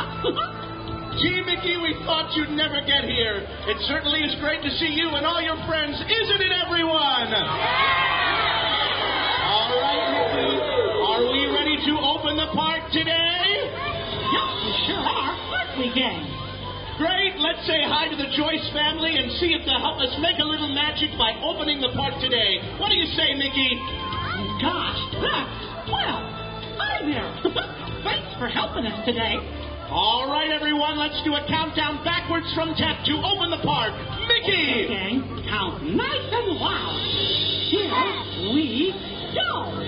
Gee, Mickey, we thought you'd never get here. It certainly is great to see you and all your friends, isn't it, everyone? All right, Mickey, are we ready to open the park today? Yep, we sure are, aren't we, gang? Great. Let's say hi to the Joyce family and see if they'll help us make a little magic by opening the park today. What do you say, Mickey? Gosh, well, hi there. Thanks for helping us today. All right, everyone, let's do a countdown backwards from 10 to open the park. Mickey! Okay, gang, count nice and loud. Here we go.